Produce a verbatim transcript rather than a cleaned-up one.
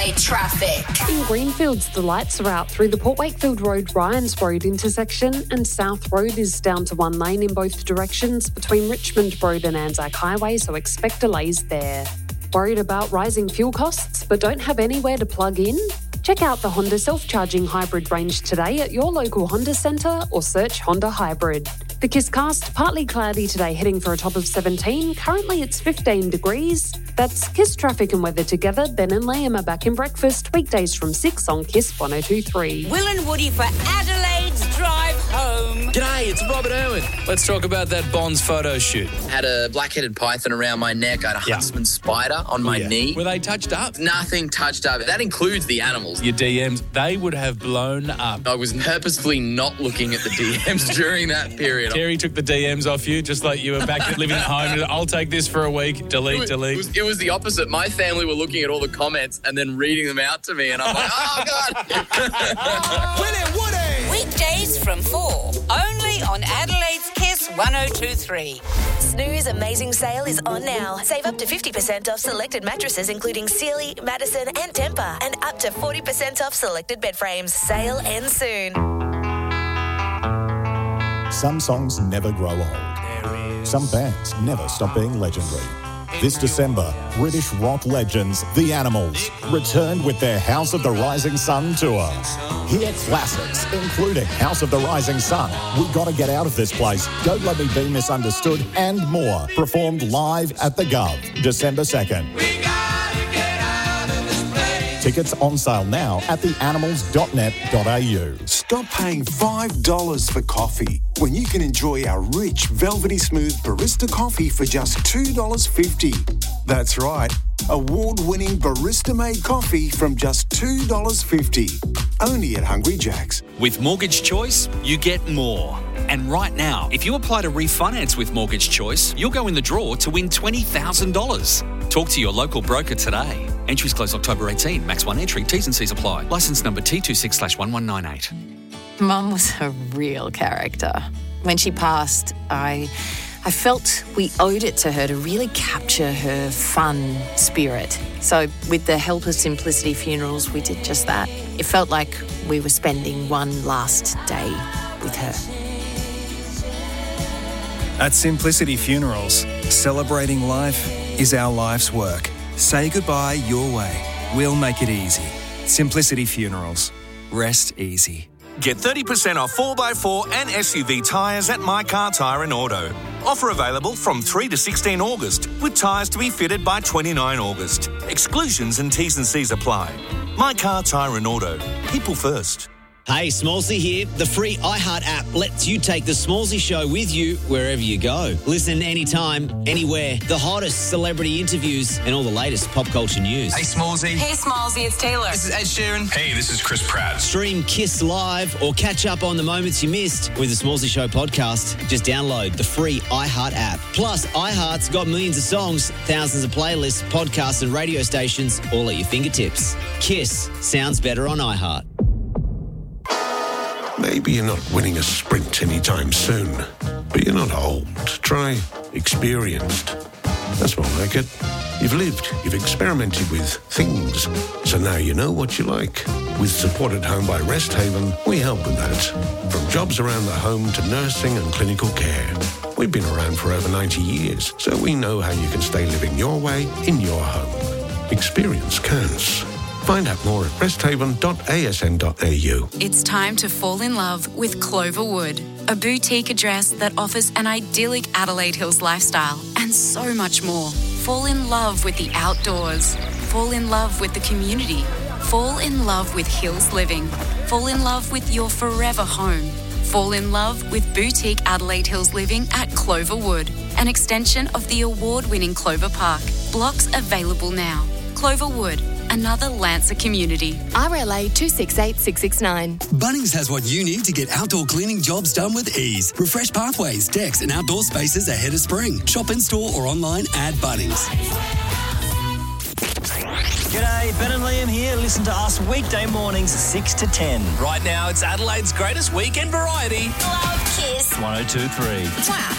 Adelaide traffic. In Greenfields, the lights are out through the Port Wakefield Road Ryans Road intersection, and South Road is down to one lane in both directions between Richmond Road and Anzac Highway, so expect delays there. Worried about rising fuel costs but don't have anywhere to plug in? Check out the Honda self-charging hybrid range today at your local Honda centre or search Honda Hybrid. The KISScast, partly cloudy today, heading for a top of seventeen. Currently it's fifteen degrees. That's KISS traffic and weather together. Ben and Liam are back in breakfast weekdays from six on KISS one oh two three. Will and Woody for Adelaide's drive home. G'day, it's Robert Irwin. Let's talk about that Bonds photo shoot. Had a black-headed python around my neck. I had a Yeah. huntsman spider on my Yeah. knee. Were they touched up? Nothing touched up. That includes the animals. Your D Ms, they would have blown up. I was purposefully not looking at the D Ms during that period. Terry took the D Ms off you, just like you were back living at home. I'll take this for a week. Delete, It was, delete. It was, it was the opposite. My family were looking at all the comments and then reading them out to me, and I'm like, oh, God. Will and Woody. Weekdays from four. Only on Adelaide's KISS one oh two three. Snooze Amazing Sale is on now. Save up to fifty percent off selected mattresses including Sealy, Madison and Tempur, and up to forty percent off selected bed frames. Sale ends soon. Some songs never grow old. Some bands never stop being legendary. This December, British rock legends, The Animals, returned with their House of the Rising Sun tour. Hear classics, including House of the Rising Sun, We Gotta Get Out of This Place, Don't Let Me Be Misunderstood, and more, performed live at the Gov, December second. Tickets on sale now at the animals dot net dot a u. Stop paying five dollars for coffee when you can enjoy our rich, velvety smooth barista coffee for just two dollars fifty. That's right, award-winning barista-made coffee from just two dollars fifty. Only at Hungry Jack's. With Mortgage Choice, you get more. And right now, if you apply to refinance with Mortgage Choice, you'll go in the draw to win twenty thousand dollars. Talk to your local broker today. Entries close October eighteenth. Max one entry. T's and C's apply. Licence number T two six slash one one nine eight. Mum was a real character. When she passed, I I felt we owed it to her to really capture her fun spirit. So with the help of Simplicity Funerals, we did just that. It felt like we were spending one last day with her. At Simplicity Funerals, celebrating life is our life's work. Say goodbye your way. We'll make it easy. Simplicity Funerals. Rest easy. Get thirty percent off four by four and S U V tyres at My Car Tyre and Auto. Offer available from three to sixteen August, with tyres to be fitted by twenty-nine August. Exclusions and T's and C's apply. My Car Tyre and Auto. People first. Hey, Smallsy here. The free iHeart app lets you take the Smallsy show with you wherever you go. Listen anytime, anywhere. The hottest celebrity interviews and all the latest pop culture news. Hey, Smallsy. Hey, Smallsy, it's Taylor. This is Ed Sheeran. Hey, this is Chris Pratt. Stream KISS Live or catch up on the moments you missed with the Smallsy Show podcast. Just download the free iHeart app. Plus, iHeart's got millions of songs, thousands of playlists, podcasts and radio stations all at your fingertips. KISS sounds better on iHeart. Maybe you're not winning a sprint anytime soon, but you're not old. Try experienced. That's more like it. You've lived, you've experimented with things, so now you know what you like. With Support at Home by Rest Haven, we help with that. From jobs around the home to nursing and clinical care. We've been around for over ninety years, so we know how you can stay living your way in your home. Experience counts. Find out more at rest haven dot a s n dot a u. It's time to fall in love with Cloverwood, a boutique address that offers an idyllic Adelaide Hills lifestyle and so much more. Fall in love with the outdoors. Fall in love with the community. Fall in love with Hills Living. Fall in love with your forever home. Fall in love with boutique Adelaide Hills Living at Cloverwood, an extension of the award-winning Clover Park. Blocks available now. Cloverwood, another Lancer community. R L A two six eight six six nine. Bunnings has what you need to get outdoor cleaning jobs done with ease. Refresh pathways, decks and outdoor spaces ahead of spring. Shop in store or online at Bunnings. G'day, Ben and Liam here. Listen to us weekday mornings six to ten. Right now, it's Adelaide's greatest weekend variety. Love KISS. one oh two three.